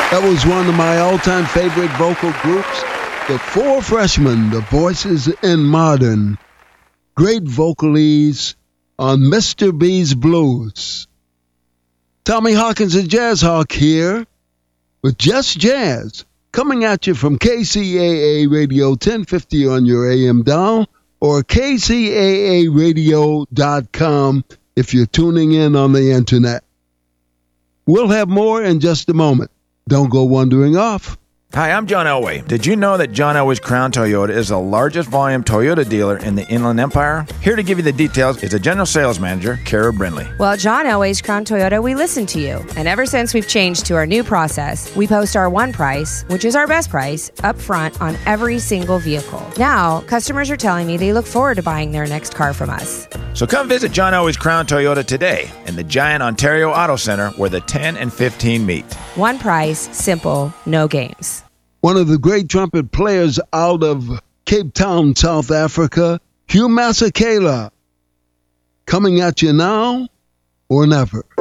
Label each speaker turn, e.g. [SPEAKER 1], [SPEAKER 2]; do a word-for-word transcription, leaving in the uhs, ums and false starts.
[SPEAKER 1] That was one of my all-time favorite vocal groups, the Four Freshmen, the Voices in Modern. Great vocalies on Mister B's Blues. Tommy Hawkins and Jazz Hawk here with Just Jazz, coming at you from K C A A Radio ten fifty on your A M dial or K C A A radio dot com if you're tuning in on the internet. We'll have more in just a moment. Don't go wandering off.
[SPEAKER 2] Hi, I'm John Elway. Did you know that John Elway's Crown Toyota is the largest volume Toyota dealer in the Inland Empire? Here to give you the details is the General Sales Manager, Kara Brindley.
[SPEAKER 3] Well, John Elway's Crown Toyota, we listen to you. And ever since we've changed to our new process, we post our one price, which is our best price, up front on every single vehicle. Now, customers are telling me they look forward to buying their next car from us.
[SPEAKER 2] So come visit John Elway's Crown Toyota today in the Giant Ontario Auto Center where the ten and fifteen meet.
[SPEAKER 3] One price, simple, no games.
[SPEAKER 1] One of the great trumpet players out of Cape Town, South Africa, Hugh Masekela, coming at you now or never.